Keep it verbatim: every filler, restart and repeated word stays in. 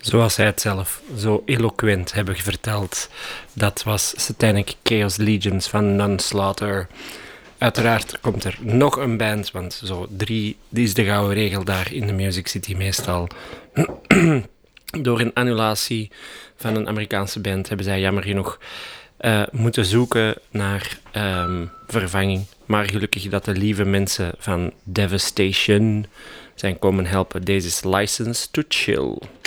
Zoals hij het zelf zo eloquent hebben verteld. Dat was Satanic Chaos Legions van Nunslaughter. Uiteraard komt er nog een band, want zo drie, die is de gouden regel daar in de Music City meestal. Door een annulatie van een Amerikaanse band hebben zij jammer genoeg uh, moeten zoeken naar um, vervanging. Maar gelukkig dat de lieve mensen van Devastation zijn komen helpen. Deze is License to Chill.